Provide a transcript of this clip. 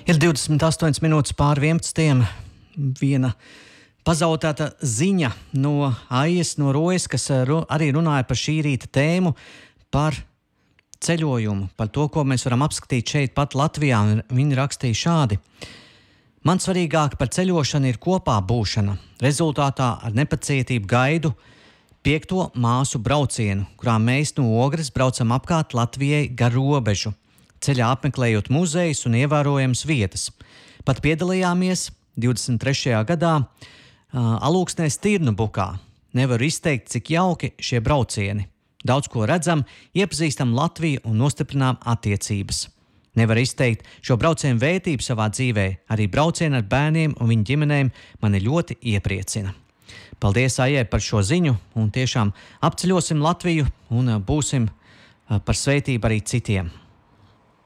Ir 28 minūtes pār 11. Viena pazaudēta ziņa no Aijas, no Rojas, kas arī runāja par šī rīta tēmu, par ceļojumu, par to, ko mēs varam apskatīt šeit pat Latvijā. Viņi rakstīja šādi. Man svarīgāk par ceļošanu ir kopā būšana. Rezultātā ar nepacietību gaidu 5. māsu braucienu, kurā mēs no Ogres braucam apkārt Latvijai gar robežu, ceļā apmeklējot muzejus un ievērojams vietas. Pat piedalījāmies 23. gadā Alūksnē Stirnubukā. Nevaru izteikt, cik jauki šie braucieni. Daudz ko redzam, iepazīstam Latviju un nostiprinām attiecības. Nevar izteikt šo braucienu vērtību savā dzīvē. Arī braucieni ar bērniem un viņu ģimenēm mani ļoti iepriecina. Paldies Aijai par šo ziņu un tiešām apceļosim Latviju un būsim par svētību arī citiem.